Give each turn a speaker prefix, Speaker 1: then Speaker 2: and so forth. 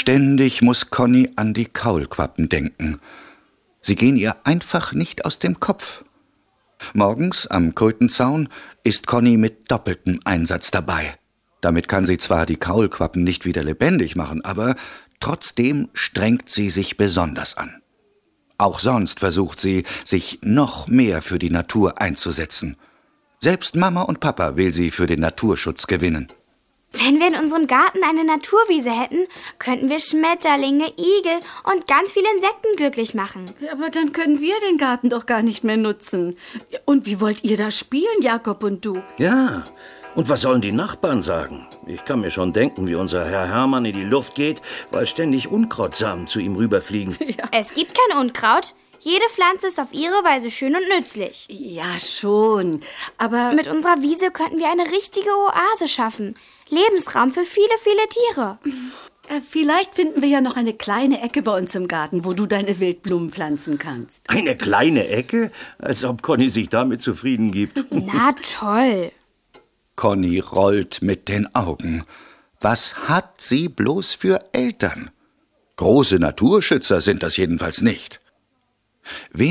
Speaker 1: Ständig muss Conny an die Kaulquappen denken. Sie gehen ihr einfach nicht aus dem Kopf. Morgens am Krötenzaun ist Conny mit doppeltem Einsatz dabei. Damit kann sie zwar die Kaulquappen nicht wieder lebendig machen, aber trotzdem strengt sie sich besonders an. Auch sonst versucht sie, sich noch mehr für die Natur einzusetzen. Selbst Mama und Papa will sie für den Naturschutz gewinnen.
Speaker 2: Wenn wir in unserem Garten eine Naturwiese hätten, könnten wir Schmetterlinge, Igel und ganz viele Insekten glücklich machen.
Speaker 3: Ja, aber dann können wir den Garten doch gar nicht mehr nutzen. Und wie wollt ihr da spielen, Jakob und du?
Speaker 4: Ja, und was sollen die Nachbarn sagen? Ich kann mir schon denken, wie unser Herr Hermann in die Luft geht, weil ständig Unkrautsamen zu ihm rüberfliegen.
Speaker 2: Ja. Es gibt kein Unkraut. Jede Pflanze ist auf ihre Weise schön und nützlich.
Speaker 3: Ja, schon. Aber
Speaker 2: mit unserer Wiese könnten wir eine richtige Oase schaffen. Lebensraum für viele, viele Tiere.
Speaker 3: Vielleicht finden wir ja noch eine kleine Ecke bei uns im Garten, wo du deine Wildblumen pflanzen kannst.
Speaker 4: Eine kleine Ecke? Als ob Conny sich damit zufrieden gibt.
Speaker 2: Na toll.
Speaker 1: Conny rollt mit den Augen. Was hat sie bloß für Eltern? Große Naturschützer sind das jedenfalls nicht.